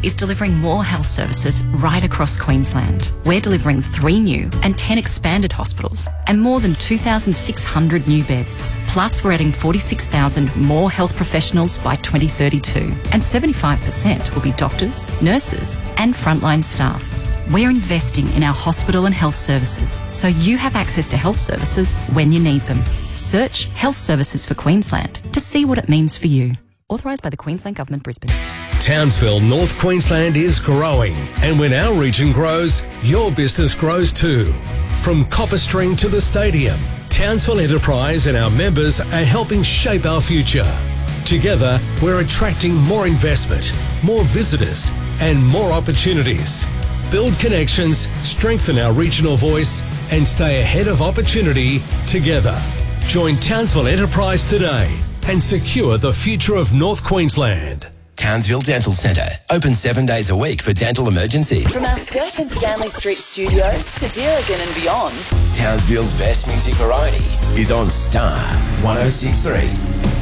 is delivering more health services right across Queensland. We're delivering 3 new and 10 expanded hospitals and more than 2,600 new beds. Plus, we're adding 46,000 more health professionals by 2032, and 75% will be doctors, nurses and frontline staff. We're investing in our hospital and health services so you have access to health services when you need them. Search Health Services for Queensland to see what it means for you. Authorised by the Queensland Government, Brisbane. Townsville, North Queensland is growing, and when our region grows, your business grows too. From Copper String to the stadium, Townsville Enterprise and our members are helping shape our future. Together, we're attracting more investment, more visitors and more opportunities. Build connections, strengthen our regional voice and stay ahead of opportunity together. Join Townsville Enterprise today and secure the future of North Queensland. Townsville Dental Centre, open 7 days a week for dental emergencies. From our Sturt and Stanley Street studios to Deerigan and beyond, Townsville's best music variety is on Star 106.3.